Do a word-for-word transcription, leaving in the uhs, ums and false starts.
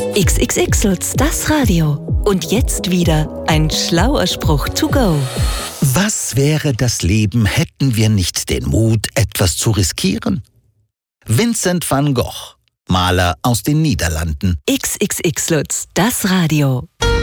X X X Lutz, das Radio. Und jetzt wieder ein schlauer Spruch to go. Was wäre das Leben, hätten wir nicht den Mut, etwas zu riskieren? Vincent van Gogh, Maler aus den Niederlanden. X X X Lutz, das Radio.